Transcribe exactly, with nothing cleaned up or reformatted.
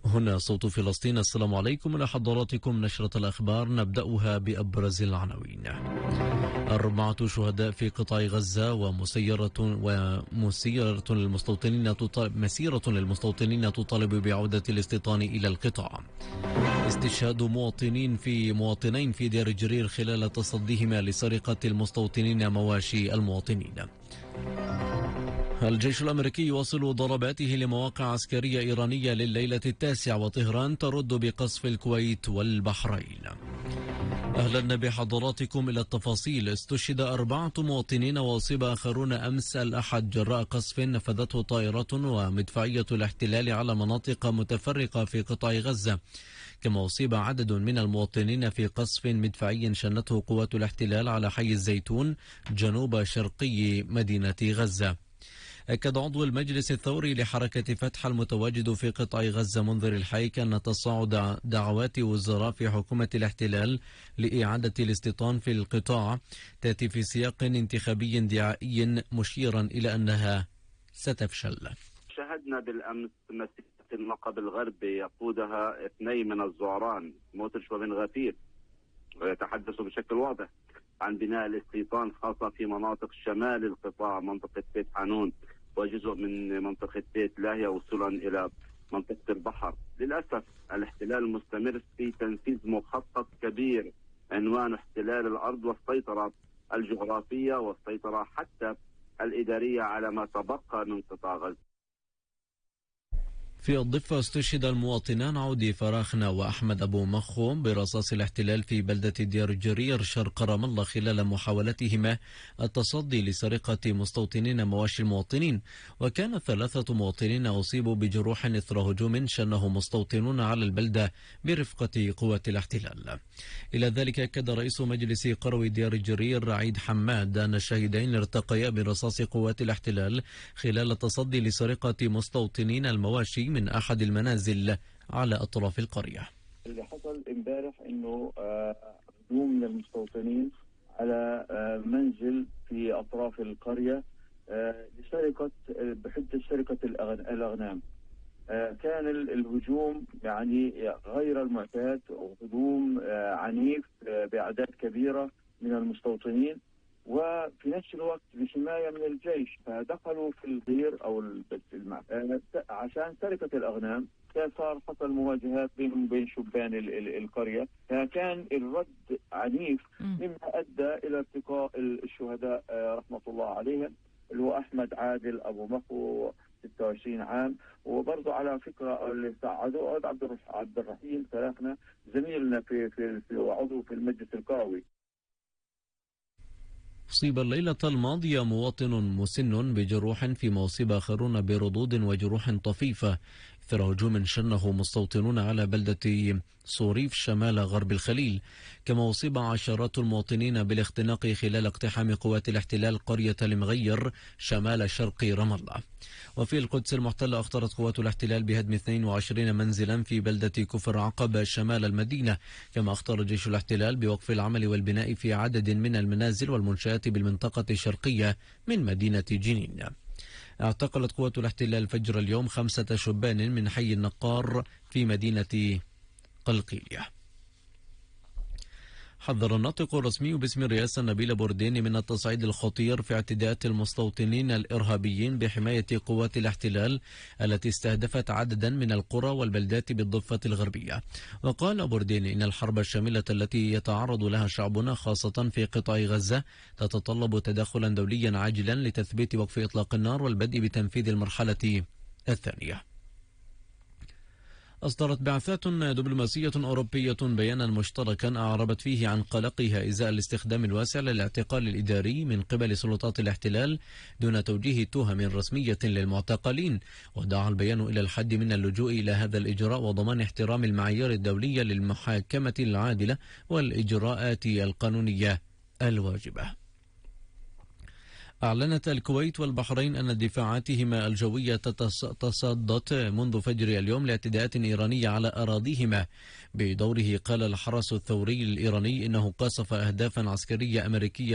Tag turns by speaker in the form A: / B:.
A: هنا صوت فلسطين. السلام عليكم، إلى حضراتكم نشرة الأخبار نبدأها بأبرز العناوين. أربعة شهداء في قطاع غزة ومسيرة ومسيرة للمستوطنين تطالب مسيرة للمستوطنين تطالب بعودة الاستيطان إلى القطاع. استشهاد مواطنين في مواطنين في دير جرير خلال تصديهما لسرقة المستوطنين مواشي المواطنين. الجيش الأمريكي يواصل ضرباته لمواقع عسكرية إيرانية لليلة التاسعة، وطهران ترد بقصف الكويت والبحرين. أهلا بحضراتكم إلى التفاصيل. استشهد أربعة مواطنين وأصيب آخرون أمس الأحد جراء قصف نفذته طائرة ومدفعية الاحتلال على مناطق متفرقة في قطاع غزة، كما أصيب عدد من المواطنين في قصف مدفعي شنته قوات الاحتلال على حي الزيتون جنوب شرقي مدينة غزة. أكد عضو المجلس الثوري لحركة فتح المتواجد في قطاع غزة منذر الحيك أن تصاعد دعوات وزراء في حكومة الاحتلال لإعادة الاستيطان في القطاع تأتي في سياق انتخابي دعائي، مشيرا إلى أنها ستفشل.
B: شهدنا بالأمس مسيرة النقب الغربي يقودها اثنين من الزعران موترش وبن غفير، ويتحدثوا بشكل واضح عن بناء الاستيطان خاصة في مناطق شمال القطاع، منطقة بيت حانون وجزء من منطقة بيت لاهيا وصولا إلى منطقة البحر. للأسف الاحتلال مستمر في تنفيذ مخطط كبير عنوان احتلال الأرض والسيطرة الجغرافية والسيطرة حتى الإدارية على ما تبقى من قطاع غزة.
A: في الضفة استشهد المواطنان عودي فراخنا وأحمد أبو مخوم برصاص الاحتلال في بلدة دير جرير شرق رام الله خلال محاولتهما التصدي لسرقة مستوطنين مواشي المواطنين، وكان ثلاثة مواطنين أصيبوا بجروح إثر هجوم شنه مستوطنون على البلدة برفقة قوات الاحتلال. إلى ذلك أكد رئيس مجلس قروي دير جرير عيد حماد أن الشهيدين ارتقيا برصاص قوات الاحتلال خلال التصدي لسرقة مستوطنين المواشي من أحد المنازل على أطراف القرية.
C: اللي حصل امبارح انه هجوم من المستوطنين على آه منزل في اطراف القرية آه لسرقة بحجة سرقة الأغنام. آه كان الهجوم يعني غير المعتاد، وهجوم آه عنيف آه بأعداد كبيرة من المستوطنين، وفي نفس الوقت بحماية من الجيش، فدخلوا في الدير أو المع... عشان سرقة الأغنام. صار حصل مواجهات بينهم وبين شبان ال... ال... القرية، فكان الرد عنيف مما أدى إلى ارتقاء الشهداء رحمة الله عليهم، اللي هو أحمد عادل أبو مخو ستة وعشرين عام، وبرضه على فكرة اللي ساعدوه عبد الرحيم فراخنا زميلنا في في, في عضو في المجلس القروي.
A: أصيب الليلة الماضية مواطن مسن بجروح، فيما أصيب آخرون بردود وجروح طفيفة إثر هجوم شنه مستوطنون على بلدة صوريف شمال غرب الخليل، كما أصيب عشرات المواطنين بالاختناق خلال اقتحام قوات الاحتلال قرية المغير شمال شرق رام الله. وفي القدس المحتلة أخطرت قوات الاحتلال بهدم اثنين وعشرين منزلا في بلدة كفر عقبة شمال المدينة، كما أخطر جيش الاحتلال بوقف العمل والبناء في عدد من المنازل والمنشآت بالمنطقة الشرقية من مدينة جنين. اعتقلت قوات الاحتلال فجر اليوم خمسة شبان من حي النقار في مدينة قلقيلية. حذر الناطق الرسمي باسم الرئاسة نبيل بورديني من التصعيد الخطير في اعتداءات المستوطنين الإرهابيين بحماية قوات الاحتلال التي استهدفت عددا من القرى والبلدات بالضفة الغربية. وقال بورديني إن الحرب الشاملة التي يتعرض لها شعبنا خاصة في قطاع غزة تتطلب تدخلا دوليا عاجلا لتثبيت وقف إطلاق النار والبدء بتنفيذ المرحلة الثانية. أصدرت بعثات دبلوماسية أوروبية بيانا مشتركا أعربت فيه عن قلقها إزاء الاستخدام الواسع للاعتقال الإداري من قبل سلطات الاحتلال دون توجيه تهم رسمية للمعتقلين. ودعا البيان إلى الحد من اللجوء إلى هذا الإجراء وضمان احترام المعايير الدولية للمحاكمة العادلة والإجراءات القانونية الواجبة. أعلنت الكويت والبحرين أن دفاعاتهما الجوية تصدت منذ فجر اليوم لاعتداءات إيرانية على أراضيهما. بدوره قال الحرس الثوري الإيراني إنه قاصف أهدافا عسكرية أمريكية